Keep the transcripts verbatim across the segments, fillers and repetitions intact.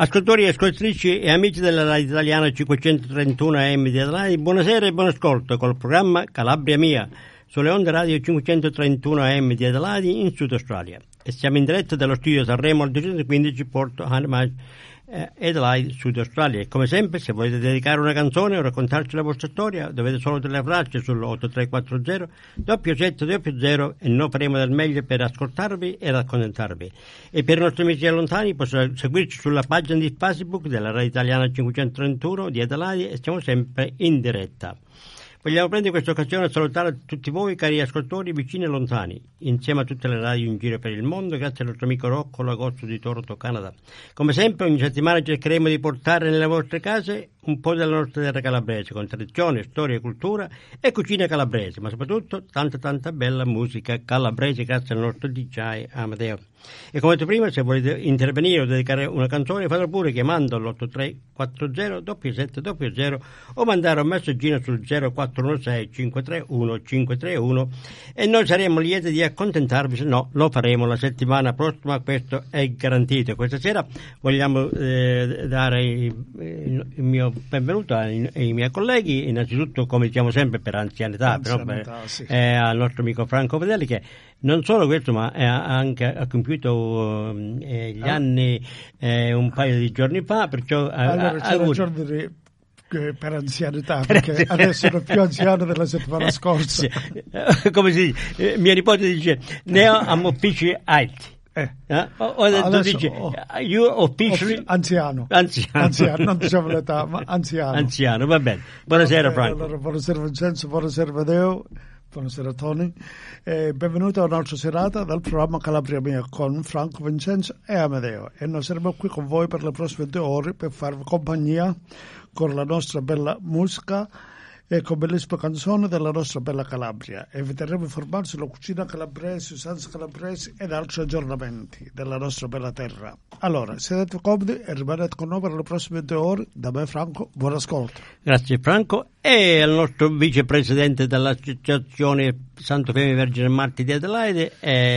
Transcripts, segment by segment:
Ascoltatori, ascoltatrici e amici della radio italiana cinquecentotrentuno A M di Adelaide, buonasera e buon ascolto col programma Calabria Mia sulle onde radio cinquecentotrentuno A M di Adelaide in Sud Australia. E siamo in diretta dallo studio Sanremo al duecentoquindici Porto Hannemaj, eh, Adelaide, Sud Australia. E come sempre, se volete dedicare una canzone o raccontarci la vostra storia, dovete solo telefonarci sull'otto tre quattro zero doppio sette doppio zero e noi faremo del meglio per ascoltarvi e raccontarvi. E per i nostri amici lontani possono seguirci sulla pagina di Facebook della radio italiana cinquecentotrentuno di Adelaide e siamo sempre in diretta. Vogliamo prendere questa occasione a salutare tutti voi, cari ascoltatori vicini e lontani, insieme a tutte le radio in giro per il mondo, grazie al nostro amico Rocco Lagozzo di Toronto, Canada. Come sempre, ogni settimana cercheremo di portare nelle vostre case un po' della nostra terra calabrese, con tradizione, storia, cultura e cucina calabrese, ma soprattutto tanta tanta bella musica calabrese grazie al nostro D J Amadeo. E come detto prima, se volete intervenire o dedicare una canzone, fatelo pure chiamando all'otto tre quattro zero sette sette zero o mandare un messaggino sul zero quattro uno sei cinque tre uno cinque tre uno e noi saremo lieti di accontentarvi, se no lo faremo la settimana prossima, questo è garantito. Questa sera vogliamo eh, dare il, il mio benvenuto ai, ai miei colleghi, innanzitutto come diciamo sempre per anzianità, anzianità però, beh, sì. eh, al nostro amico Franco Fedeli, che non solo questo, ma è anche ha compiuto eh, gli ah. anni eh, un paio di giorni fa, perciò allora ha, c'è ha ragione di, eh, per anzianità, per perché anzianità. Adesso sono più anziano della settimana scorsa. Sì. Come si dice, eh, mia nipote dice ne ho a uffici alti. Eh. Eh? O, o adesso, dice oh, io officially oh, anziano. anziano anziano non diciamo l'età, ma anziano anziano va bene. Buonasera okay, Franco. Allora, buonasera Vincenzo, buonasera Matteo, buonasera Tony, eh, benvenuto alla nostra serata dal programma Calabria Mia con Franco, Vincenzo e Amadeo, e noi saremo qui con voi per le prossime due ore per farvi compagnia con la nostra bella musica e con bellissime canzoni della nostra bella Calabria, e vi terremo informati sulla cucina calabrese, usanze calabresi ed altri aggiornamenti della nostra bella terra. Allora, siete comodi e rimanete con noi per le prossime due ore. Da me Franco, buon ascolto. Grazie Franco. E al nostro vicepresidente dell'associazione Santo Femme Vergine Marti di Adelaide,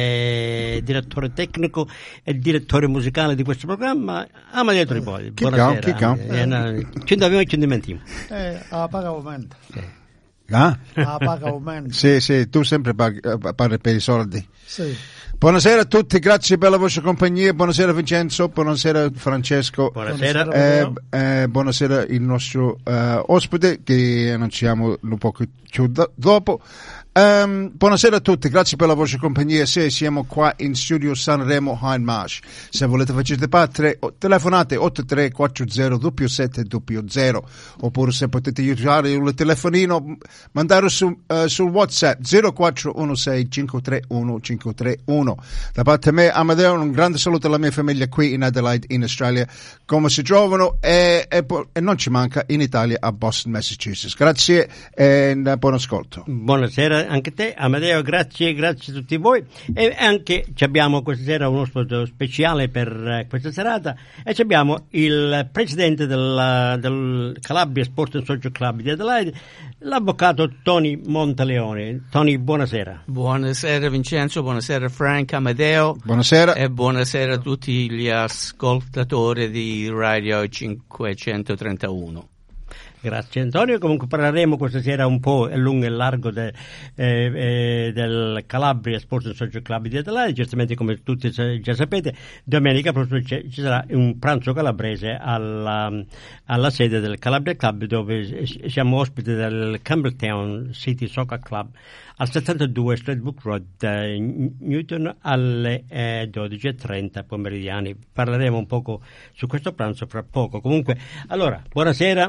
e direttore tecnico e direttore musicale di questo programma, Amadeo Tripodi. Buonasera. Chi cam? Eh, no, ci abbiamo e ci dimentichiamo. Eh, a pagamento. Sì. Ah? A pagamento. Sì, sì, tu sempre paghi, parli per i soldi. Sì. Buonasera a tutti, grazie per la vostra compagnia. Buonasera Vincenzo, buonasera Francesco. Buonasera. Buonasera, eh, eh, buonasera il nostro eh, ospite che annunciamo un po' più dopo. Um, buonasera a tutti, grazie per la vostra compagnia. Sì, siamo qua in studio Sanremo Hannemaj. Se volete facete parte, telefonate otto tre quattro zero sette sette zero, oppure se potete aiutare il telefonino, mandare su, uh, sul WhatsApp zero quattro uno sei cinque tre uno cinque tre uno. Da parte me, Amadeo, un grande saluto alla mia famiglia qui in Adelaide, in Australia, come si trovano, e, e, e non ci manca in Italia, a Boston, Massachusetts. Grazie e buon ascolto. Buonasera anche te Amadeo, grazie, grazie a tutti voi, e anche ci abbiamo questa sera uno ospite speciale per questa serata, e ci abbiamo il presidente del, del Calabria Sport and Social Club di Adelaide, l'avvocato Tony Montaleone. Tony, buonasera. Buonasera Vincenzo, buonasera Frank, Amadeo. Buonasera. E buonasera a tutti gli ascoltatori di Radio cinquecentotrentuno. Grazie Antonio. Comunque parleremo questa sera un po' a lungo e largo de, eh, eh, del Calabria Sports and Social Club di Adelaide. Certamente, come tutti già sapete, domenica prossima ci sarà un pranzo calabrese alla, alla sede del Calabria Club, dove siamo ospiti del Campbelltown City Soccer Club al settantadue Stradbroke Road, eh, Newton, alle eh, dodici e trenta pomeridiani. Parleremo un poco su questo pranzo fra poco. Comunque, allora, buonasera.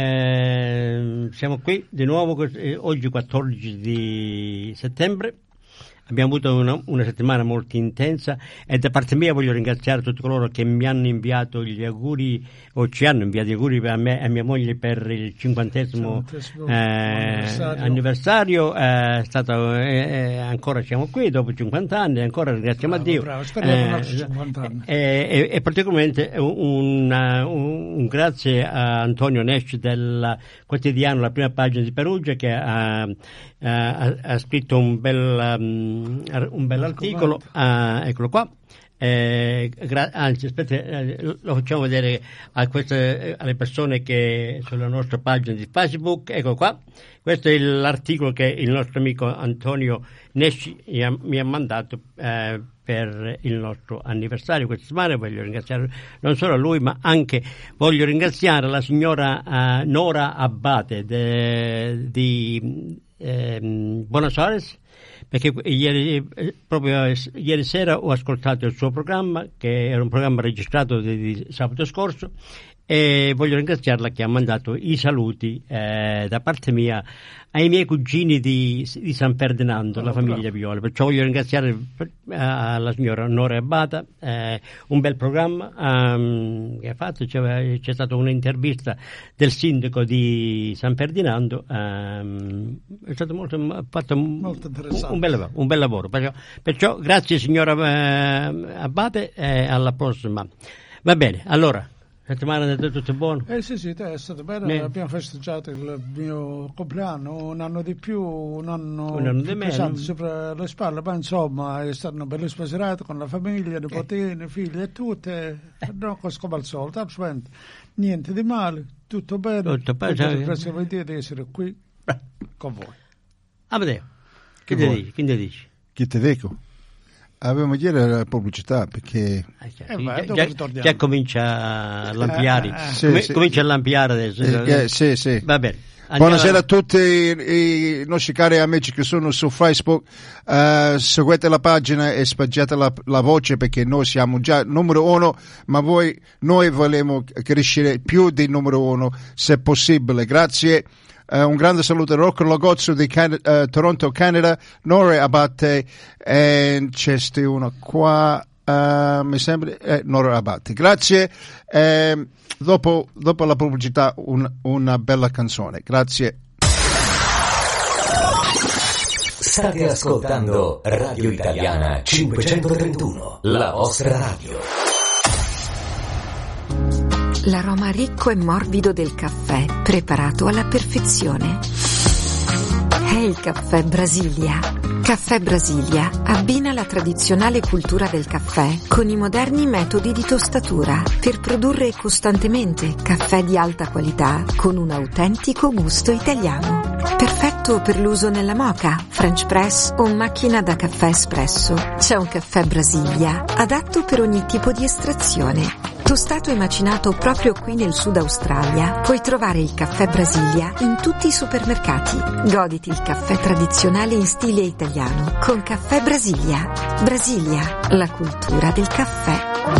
Eh, siamo qui di nuovo eh, oggi quattordici di settembre. Abbiamo avuto una, una settimana molto intensa, e da parte mia voglio ringraziare tutti coloro che mi hanno inviato gli auguri, o ci hanno inviato gli auguri a me e a mia moglie per il cinquantesimo eh, anniversario. anniversario. Eh, è stato, eh, ancora siamo qui dopo cinquanta anni, ancora ringraziamo bravo, a Dio. Bravo, speriamo eh, cinquanta anni. E, e, e particolarmente un, un, un grazie a Antonio Nesci del quotidiano La Prima Pagina di Perugia, che ha, ha, ha scritto un bel, um, un bell'articolo, uh, eccolo qua, Eh, gra- anzi, aspetta, eh, lo facciamo vedere a queste, alle persone che sulla nostra pagina di Facebook. Ecco qua, questo è l'articolo che il nostro amico Antonio Nesci mi ha, mi ha mandato eh, per il nostro anniversario questa settimana. Voglio ringraziare non solo lui, ma anche voglio ringraziare la signora uh, Nora Abbate de, di eh, Buenos Aires, perché ieri, proprio ieri sera ho ascoltato il suo programma, che era un programma registrato di, di sabato scorso, e voglio ringraziarla che ha mandato i saluti eh, da parte mia ai miei cugini di, di San Ferdinando, oh, la famiglia bravo. Viola. Perciò voglio ringraziare eh, la signora Nora Abbata, eh, un bel programma um, che ha fatto. C'è, c'è stata un'intervista del sindaco di San Ferdinando, um, è stato molto fatto molto un, un, bel, un bel lavoro. Perciò, perciò grazie signora eh, Abbate, e eh, alla prossima. Va bene, allora. Settimana è tutto buono? Eh sì, sì, è stato bene. Bene. Abbiamo festeggiato il mio compleanno, un anno di più, un anno, un anno di meno sopra le spalle, ma insomma è stato una bellissima serata con la famiglia, nipotini, figli e tutte, eh. no, come al solito, assolutamente niente di male, tutto bene. Tutto bene. Grazie a Dio di essere qui Beh. con voi. Amedeo, che ti dici? Che ti dici? Che ti dico? Avevo ieri la pubblicità perché eh, vai, già, già, già comincia a lampiare, eh, eh, sì, Com- sì. comincia a lampiare adesso. Eh, eh, sì, sì. Va bene. Andiamo. Buonasera a tutti i, i nostri cari amici che sono su Facebook. Uh, seguite la pagina e spaggiate la, la voce, perché noi siamo già numero uno, ma voi, noi vogliamo crescere più di numero uno se possibile. Grazie. Uh, un grande saluto a Rocco Logozzo di Can- uh, Toronto, Canada, Nora Abbate, e c'è uno qua, uh, mi sembra, eh, Nora Abbate. Grazie. Eh, dopo, dopo la pubblicità un, una bella canzone. Grazie. State ascoltando Radio Italiana cinquecentotrentuno, la vostra radio. L'aroma ricco e morbido del caffè, preparato alla perfezione. È il caffè Brasilia. Caffè Brasilia abbina la tradizionale cultura del caffè con i moderni metodi di tostatura per produrre costantemente caffè di alta qualità con un autentico gusto italiano. Perfetto per l'uso nella moka, French press o macchina da caffè espresso. C'è un caffè Brasilia adatto per ogni tipo di estrazione. Tostato e macinato proprio qui nel Sud Australia, puoi trovare il caffè Brasilia in tutti i supermercati. Goditi il caffè tradizionale in stile italiano con Caffè Brasilia. Brasilia, la cultura del caffè.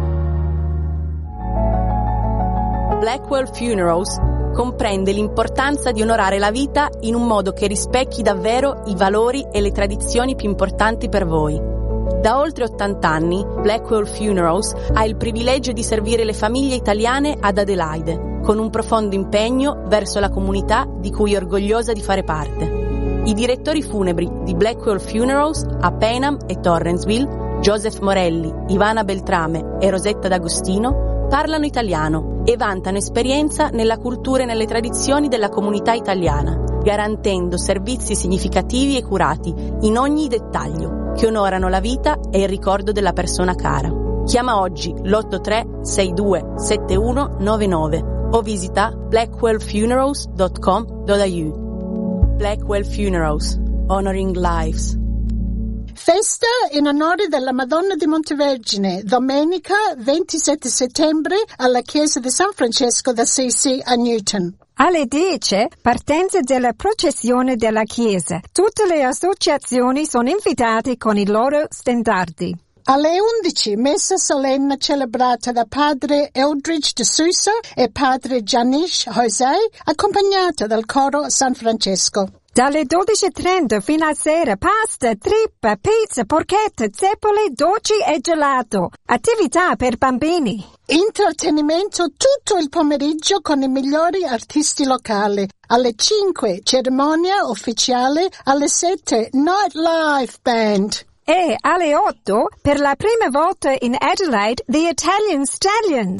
Blackwell Funerals comprende l'importanza di onorare la vita in un modo che rispecchi davvero i valori e le tradizioni più importanti per voi. Da oltre ottanta anni, Blackwell Funerals ha il privilegio di servire le famiglie italiane ad Adelaide, con un profondo impegno verso la comunità di cui è orgogliosa di fare parte. I direttori funebri di Blackwell Funerals a Payneham e Torrensville, Joseph Morelli, Ivana Beltrame e Rosetta D'Agostino, parlano italiano e vantano esperienza nella cultura e nelle tradizioni della comunità italiana, garantendo servizi significativi e curati in ogni dettaglio, che onorano la vita e il ricordo della persona cara. Chiama oggi l'otto tre sei due sette uno nove nove o visita blackwell funerals dot com dot a u. Blackwell Funerals, honoring lives. Festa in onore della Madonna di Montevergine, domenica ventisette settembre alla chiesa di San Francesco d'Assisi a Newton. Alle dieci, partenza della processione della chiesa. Tutte le associazioni sono invitate con i loro stendardi. Alle undici, messa solenne celebrata da padre Eldridge de Sousa e padre Janish José, accompagnata dal coro San Francesco. Dalle dodici e trenta fino a sera, pasta, trippa, pizza, porchetta, zeppole, dolci e gelato. Attività per bambini. Intrattenimento tutto il pomeriggio con i migliori artisti locali. Alle cinque, cerimonia ufficiale. Alle sette, nightlife band. E alle otto, per la prima volta in Adelaide, The Italian Stallions.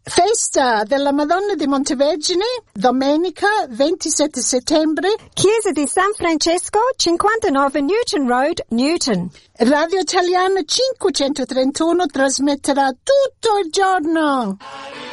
Festa della Madonna di Montevergine, domenica ventisette settembre. Chiesa di San Francesco, cinquantanove Newton Road, Newton. Radio Italiana cinquecentotrentuno trasmetterà tutto il giorno.